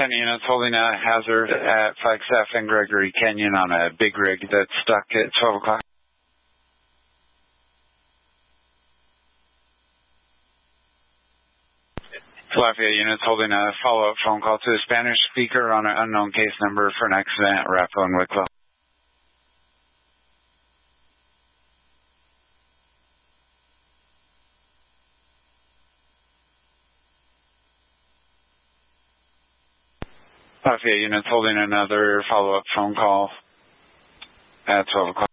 10 units holding a hazard at Flagstaff and Gregory Canyon on a big rig that's stuck at 12 o'clock. Lafayette units holding a follow-up phone call to a Spanish speaker on an unknown case number for an accident at Arapahoe and Wicklow. Lafayette units holding another follow-up phone call at 12 o'clock.